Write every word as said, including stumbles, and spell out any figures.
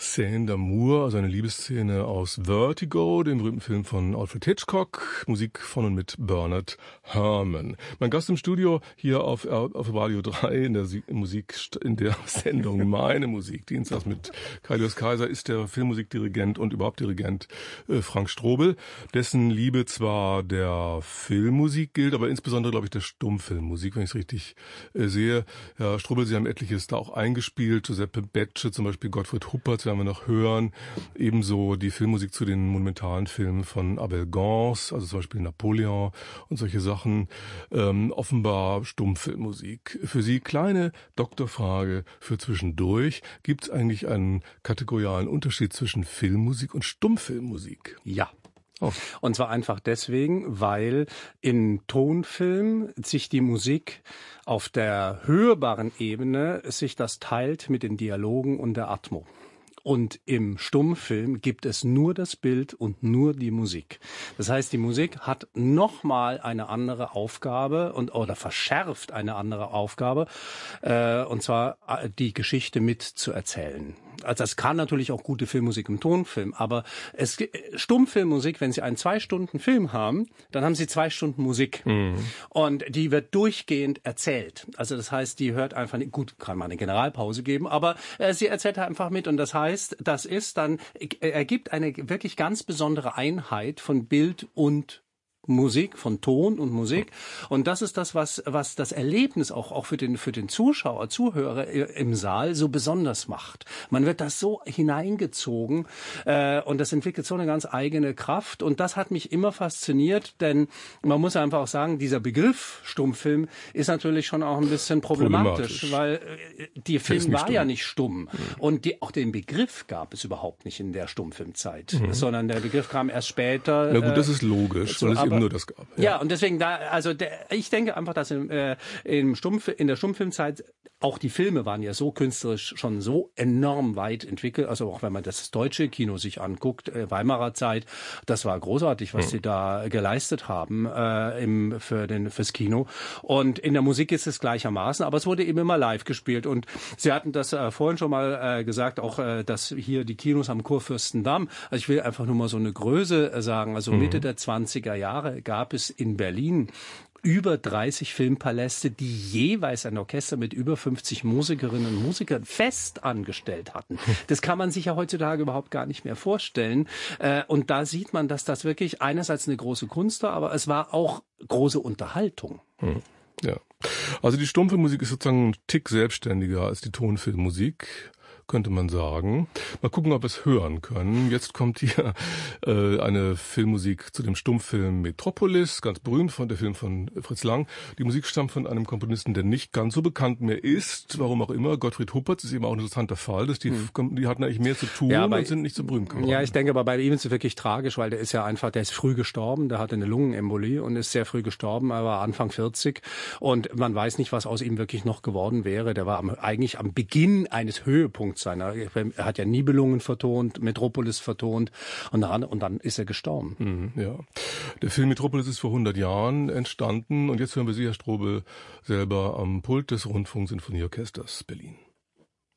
Scène d'amour, also eine Liebesszene aus Vertigo, dem berühmten Film von Alfred Hitchcock, Musik von und mit Bernard Herrmann. Mein Gast im Studio hier auf, auf Radio drei in der Musik, in der Sendung Meine Musik, Dienstags mit Kaius Kaiser, ist der Filmmusikdirigent und überhaupt Dirigent äh, Frank Strobel, dessen Liebe zwar der Filmmusik gilt, aber insbesondere, glaube ich, der Stummfilmmusik, wenn ich es richtig äh, sehe. Herr Strobel, Sie haben etliches da auch eingespielt, Giuseppe Becce, zum Beispiel Gottfried Huppert, werden wir noch hören. Ebenso die Filmmusik zu den monumentalen Filmen von Abel Gance, also zum Beispiel Napoleon und solche Sachen. Ähm, offenbar Stummfilmmusik. Für Sie kleine Doktorfrage für zwischendurch. Gibt es eigentlich einen kategorialen Unterschied zwischen Filmmusik und Stummfilmmusik? Ja. Oh. Und zwar einfach deswegen, weil in Tonfilm sich die Musik auf der hörbaren Ebene sich das teilt mit den Dialogen und der Atmo. Und im Stummfilm gibt es nur das Bild und nur die Musik. Das heißt, die Musik hat nochmal eine andere Aufgabe und oder verschärft eine andere Aufgabe, äh, und zwar die Geschichte mitzuerzählen. Also das kann natürlich auch gute Filmmusik im Tonfilm, aber es Stummfilmmusik, wenn Sie einen zwei Stunden Film haben, dann haben Sie zwei Stunden Musik. Mhm. Und die wird durchgehend erzählt. Also das heißt, die hört einfach nicht, gut, kann man eine Generalpause geben, aber äh, sie erzählt einfach mit und das heißt, das ist dann, ergibt eine wirklich ganz besondere Einheit von Bild und Musik, von Ton und Musik. Und das ist das, was was das Erlebnis auch auch für den für den Zuschauer, Zuhörer im Saal so besonders macht. Man wird das so hineingezogen äh, und das entwickelt so eine ganz eigene Kraft. Und das hat mich immer fasziniert, denn man muss einfach auch sagen, dieser Begriff Stummfilm ist natürlich schon auch ein bisschen problematisch, problematisch. weil äh, der Film war stumm. ja nicht stumm. Mhm. Und die, auch den Begriff gab es überhaupt nicht in der Stummfilmzeit, mhm. sondern der Begriff kam erst später. Na gut, das ist logisch, weil es eben nur das gab. Ja, ja und deswegen da, also der, ich denke einfach, dass im, äh, im Stummf- in der Stummfilmzeit auch die Filme waren ja so künstlerisch schon so enorm weit entwickelt. Also auch wenn man das deutsche Kino sich anguckt, äh, Weimarer Zeit, das war großartig, was mhm. sie da geleistet haben äh, im, für den fürs Kino. Und in der Musik ist es gleichermaßen, aber es wurde eben immer live gespielt. Und Sie hatten das äh, vorhin schon mal äh, gesagt, auch äh, dass hier die Kinos am Kurfürstendamm. Also ich will einfach nur mal so eine Größe äh, sagen. Also mhm. Mitte der zwanziger Jahre gab es in Berlin über dreißig Filmpaläste, die jeweils ein Orchester mit über fünfzig Musikerinnen und Musikern fest angestellt hatten. Das kann man sich ja heutzutage überhaupt gar nicht mehr vorstellen. Und da sieht man, dass das wirklich einerseits eine große Kunst war, aber es war auch große Unterhaltung. Hm. Ja. Also die Stummfilmmusik ist sozusagen ein Tick selbstständiger als die Tonfilmmusik, könnte man sagen. Mal gucken, ob wir es hören können. Jetzt kommt hier äh, eine Filmmusik zu dem Stummfilm Metropolis, ganz berühmt, von der Film von Fritz Lang. Die Musik stammt von einem Komponisten, der nicht ganz so bekannt mehr ist, warum auch immer. Gottfried Huppert ist eben auch ein interessanter Fall, dass die, hm. die hatten eigentlich mehr zu tun ja, und sind nicht so berühmt geworden. Ja, ich denke, aber bei ihm ist es wirklich tragisch, weil der ist ja einfach, der ist früh gestorben, der hatte eine Lungenembolie und ist sehr früh gestorben, er war Anfang vierzig und man weiß nicht, was aus ihm wirklich noch geworden wäre. Der war am, eigentlich am Beginn eines Höhepunkts seiner, er hat ja Nibelungen vertont, Metropolis vertont und dann, und dann ist er gestorben. Mhm, ja. Der Film Metropolis ist vor hundert Jahren entstanden und jetzt hören wir Sie, Herr Strobel, selber am Pult des Rundfunk-Sinfonieorchesters Berlin.